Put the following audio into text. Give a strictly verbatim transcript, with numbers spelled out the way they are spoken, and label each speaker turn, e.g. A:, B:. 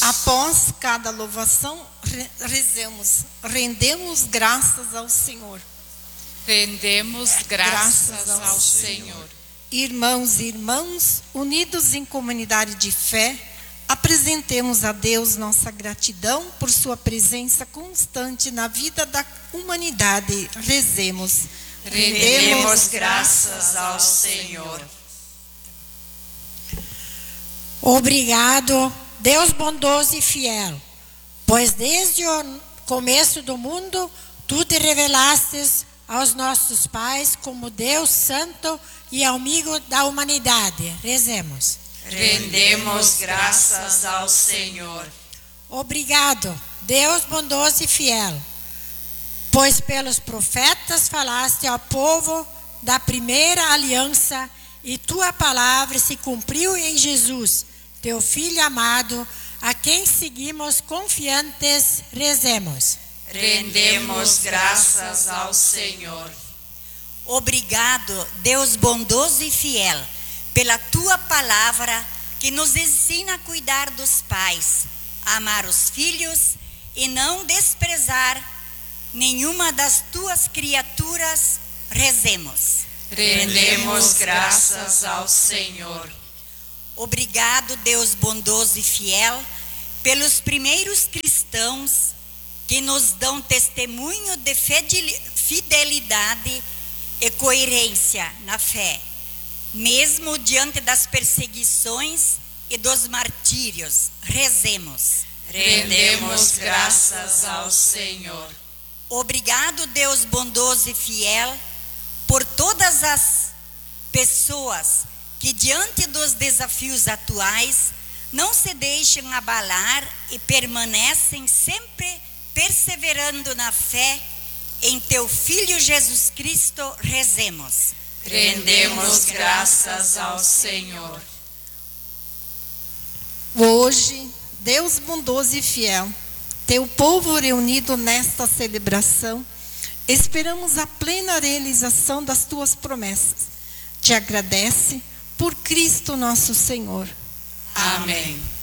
A: Após cada louvação, rezemos, rendemos graças ao Senhor.
B: Rendemos graças, graças ao, ao Senhor. Senhor.
A: Irmãos e irmãs, unidos em comunidade de fé, apresentemos a Deus nossa gratidão por sua presença constante na vida da humanidade. Rezemos.
C: Rendemos graças ao Senhor.
D: Obrigado, Deus bondoso e fiel, pois desde o começo do mundo, tu te revelastes aos nossos pais como Deus santo e amigo da humanidade. Rezemos.
C: Rendemos graças ao Senhor.
D: Obrigado, Deus bondoso e fiel, pois pelos profetas falaste ao povo da primeira aliança e tua palavra se cumpriu em Jesus, teu Filho amado, a quem seguimos confiantes. Rezemos.
C: Rendemos graças ao Senhor.
E: Obrigado, Deus bondoso e fiel, pela tua palavra que nos ensina a cuidar dos pais, a amar os filhos e não desprezar nenhuma das tuas criaturas. Rezemos.
C: Rendemos graças ao Senhor.
E: Obrigado, Deus bondoso e fiel, pelos primeiros cristãos que nos dão testemunho de fidelidade e coerência na fé, mesmo diante das perseguições e dos martírios. Rezemos.
C: Rendemos graças ao Senhor.
E: Obrigado, Deus bondoso e fiel, por todas as pessoas que diante dos desafios atuais não se deixam abalar e permanecem sempre perseverando na fé em teu Filho Jesus Cristo. Rezemos.
C: Rendemos graças ao Senhor.
A: Hoje, Deus bondoso e fiel, teu povo reunido nesta celebração, esperamos a plena realização das tuas promessas. Te agradece por Cristo nosso Senhor.
C: Amém.